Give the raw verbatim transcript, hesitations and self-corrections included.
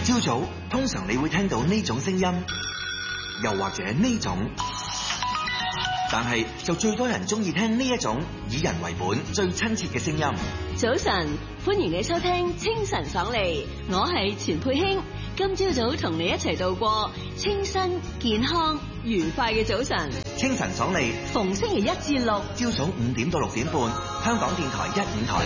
朝早通常你會聽到呢種聲音，又或者呢種，但係就最多人中意聽呢一種以人為本、最親切嘅聲音。 早晨，歡迎你收聽清晨爽利，我係錢佩卿。今朝早同你一齊度過清新、健康、愉快嘅早晨。 清晨爽利， 逢星期一至六， 朝早五點到六點半，香港電台一五台。